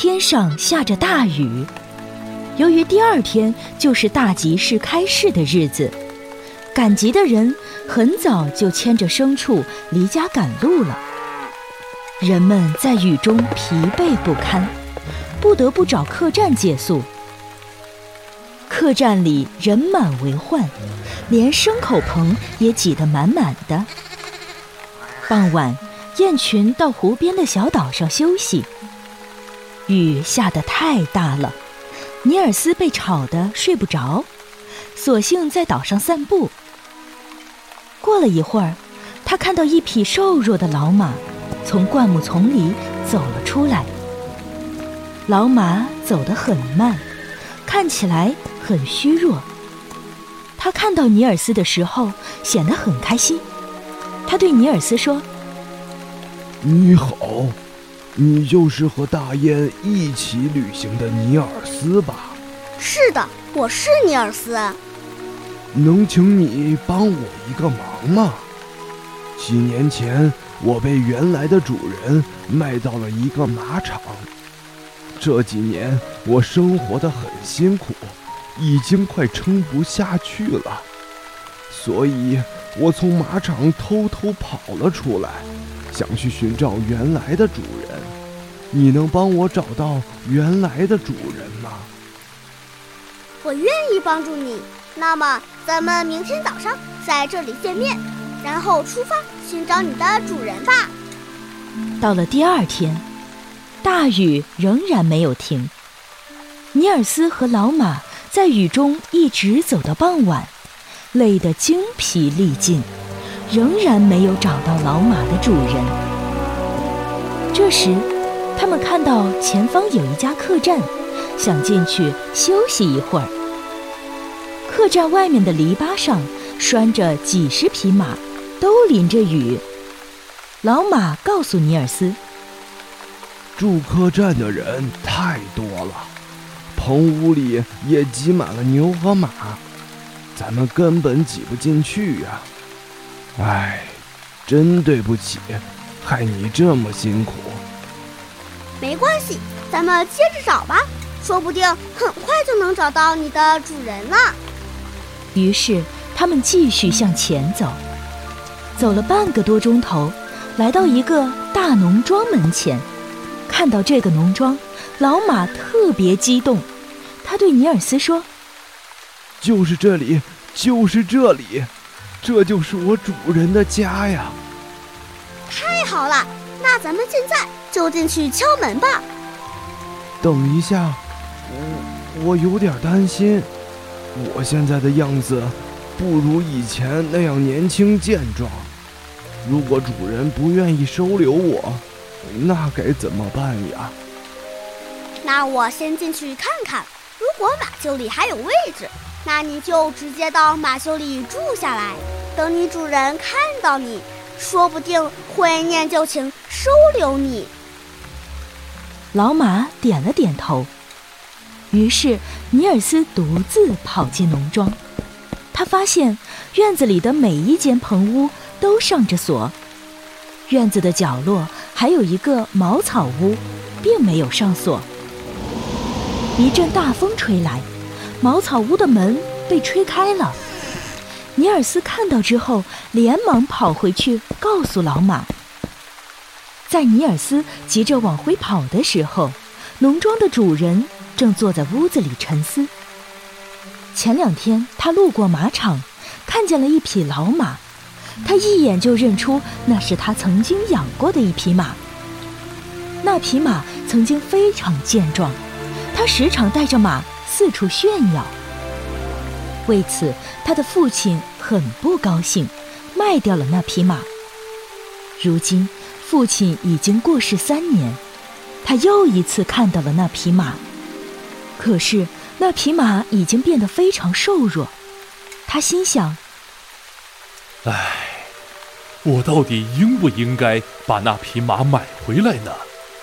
天上下着大雨。由于第二天就是大集市开市的日子，赶集的人很早就牵着牲畜离家赶路了。人们在雨中疲惫不堪，不得不找客栈借宿。客栈里人满为患，连牲口棚也挤得满满的。傍晚，雁群到湖边的小岛上休息。雨下得太大了，尼尔斯被吵得睡不着，索性在岛上散步。过了一会儿，他看到一匹瘦弱的老马从灌木丛里走了出来。老马走得很慢，看起来很虚弱。他看到尼尔斯的时候显得很开心。他对尼尔斯说：“ 你好，你就是和大雁一起旅行的尼尔斯吧？”“ 是的，我是尼尔斯。”“ 能请你帮我一个忙吗？几年前我被原来的主人卖到了一个马场，这几年我生活得很辛苦，已经快撑不下去了，所以我从马场偷偷跑了出来，想去寻找原来的主人。你能帮我找到原来的主人吗？”“ 我愿意帮助你。那么咱们明天早上在这里见面，然后出发寻找你的主人吧。” 到了第二天，大雨仍然没有停。尼尔斯和老马在雨中一直走到傍晚，累得精疲力尽，仍然没有找到老马的主人。这时，他们看到前方有一家客栈，想进去休息一会儿。客栈外面的篱笆上拴着几十匹马，都淋着雨。老马告诉尼尔斯：“ 住客栈的人太多了，棚屋里也挤满了牛和马，咱们根本挤不进去呀。哎，真对不起，害你这么辛苦。”“ 没关系，咱们接着找吧，说不定很快就能找到你的主人了。” 于是他们继续向前走，走了半个多钟头，来到一个大农庄门前。看到这个农庄，老马特别激动，他对尼尔斯说：“ 就是这里，就是这里，这就是我主人的家呀！”“ 太好了，那咱们现在就进去敲门吧。”“ 等一下，我有点担心，我现在的样子不如以前那样年轻健壮，如果主人不愿意收留我，那该怎么办呀？”“ 那我先进去看看，如果马厩里还有位置，那你就直接到马厩里住下来，等你主人看到你，说不定会念旧情收留你。” 老马点了点头。于是尼尔斯独自跑进农庄，他发现院子里的每一间棚屋都上着锁，院子的角落还有一个茅草屋，并没有上锁。一阵大风吹来，茅草屋的门被吹开了。尼尔斯看到之后，连忙跑回去告诉老马。在尼尔斯急着往回跑的时候，农庄的主人正坐在屋子里沉思。前2天他路过马场，看见了一匹老马，他一眼就认出那是他曾经养过的一匹马。那匹马曾经非常健壮，他时常带着马四处炫耀。为此，他的父亲很不高兴，卖掉了那匹马。如今父亲已经过世3年，他又一次看到了那匹马，可是那匹马已经变得非常瘦弱。他心想：“ 唉，我到底应不应该把那匹马买回来呢？”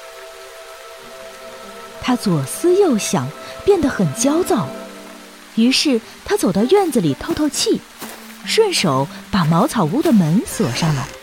他左思右想，变得很焦躁。于是他走到院子里透透气，顺手把茅草屋的门锁上了。